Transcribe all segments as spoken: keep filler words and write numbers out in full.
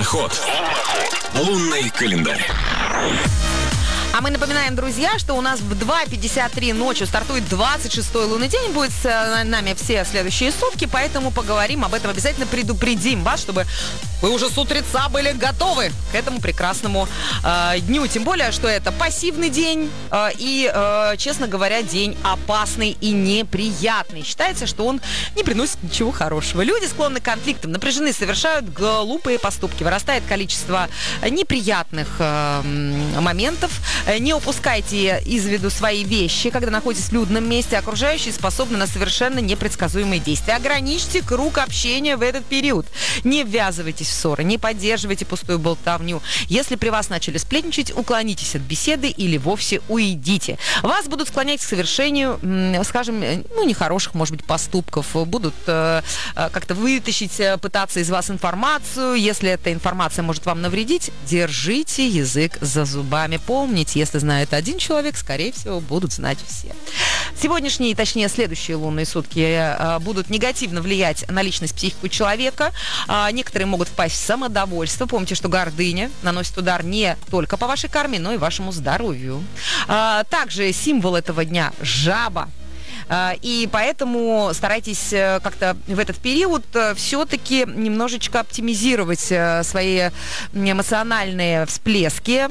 Луноход. Лунный календарь. А мы напоминаем, друзья, что у нас в два пятьдесят три ночи стартует двадцать шестой лунный день. Будет с нами все следующие сутки, поэтому поговорим об этом. Обязательно предупредим вас, чтобы вы уже с утреца были готовы к этому прекрасному э, дню. Тем более, что это пассивный день э, и, э, честно говоря, день опасный и неприятный. Считается, что он не приносит ничего хорошего. Люди склонны к конфликтам, напряжены, совершают глупые поступки. Вырастает количество неприятных э, моментов. Не упускайте из виду свои вещи, когда находитесь в людном месте. Окружающие способны на совершенно непредсказуемые действия. Ограничьте круг общения в этот период. Не ввязывайтесь в ссоры, не поддерживайте пустую болтовню. Если при вас начали сплетничать, уклонитесь от беседы или вовсе уйдите. Вас будут склонять к совершению, скажем, ну, нехороших, может быть, поступков. Будут э, как-то вытащить, пытаться из вас информацию. Если эта информация может вам навредить, держите язык за зубами. Помните, если знает один человек, скорее всего, будут знать все. Сегодняшние, точнее, следующие лунные сутки э, будут негативно влиять на личность, психику человека. Э, некоторые могут впасть в самодовольство. Помните, что гордыня наносит удар не только по вашей карме, но и вашему здоровью. Э, также символ этого дня – жаба. И поэтому старайтесь как-то в этот период все-таки немножечко оптимизировать свои эмоциональные всплески.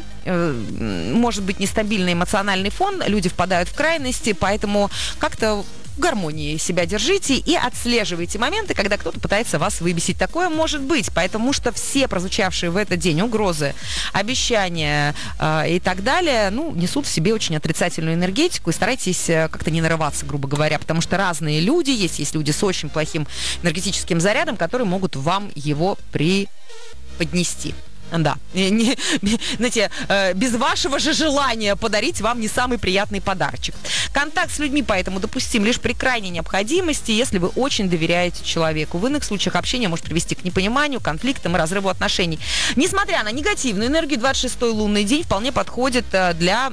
Может быть, нестабильный эмоциональный фон, люди впадают в крайности, поэтому как-то в гармонии себя держите и отслеживайте моменты, когда кто-то пытается вас выбесить. Такое может быть, потому что все прозвучавшие в этот день угрозы, обещания э, и так далее, ну, несут в себе очень отрицательную энергетику, и старайтесь как-то не нарываться, грубо говоря, потому что разные люди есть, есть люди с очень плохим энергетическим зарядом, которые могут вам его преподнести. Да, не, знаете, без вашего же желания подарить вам не самый приятный подарочек. Контакт с людьми поэтому допустим лишь при крайней необходимости, если вы очень доверяете человеку. В иных случаях общение может привести к непониманию, конфликтам и разрыву отношений. Несмотря на негативную энергию, двадцать шестой лунный день вполне подходит для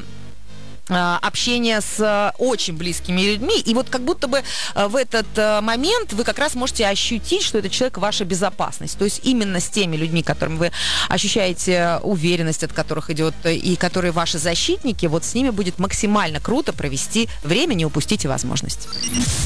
общение с очень близкими людьми, и вот как будто бы в этот момент вы как раз можете ощутить, что этот человек ваша безопасность, то есть именно с теми людьми, которыми вы ощущаете уверенность, от которых идет, и которые ваши защитники, вот с ними будет максимально круто провести время, не упустите возможность.